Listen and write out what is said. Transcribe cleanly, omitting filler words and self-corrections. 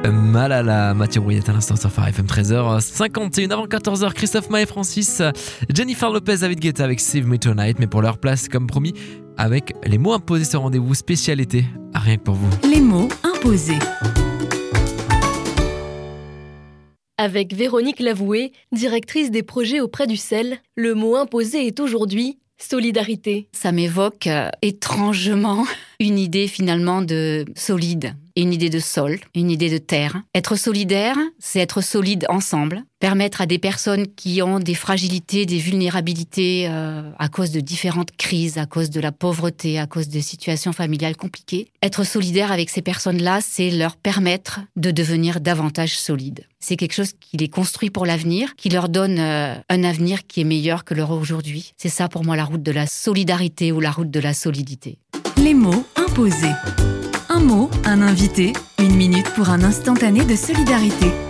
Malala, Mathieu Brouillette à l'instant sur Phare FM, 13h51 avant 14h, Christophe Maé, Francis, Jennifer Lopez, David Guetta avec Save Me Tonight, mais pour leur place, comme promis, avec les mots imposés, ce rendez-vous spécial été, rien que pour vous. Les mots imposés. Avec Véronique Lavoué, directrice des projets auprès du CEL, le mot imposé est aujourd'hui solidarité. Ça m'évoque étrangement une idée finalement de solide, une idée de sol, une idée de terre. Être solidaire, c'est être solide ensemble, permettre à des personnes qui ont des fragilités, des vulnérabilités à cause de différentes crises, à cause de la pauvreté, à cause de situations familiales compliquées. Être solidaire avec ces personnes-là, c'est leur permettre de devenir davantage solides. C'est quelque chose qui les construit pour l'avenir, qui leur donne un avenir qui est meilleur que leur aujourd'hui. C'est ça pour moi la route de la solidarité ou la route de la solidité. Les mots imposés. Un mot, un invité, 1 minute pour un instantané de solidarité.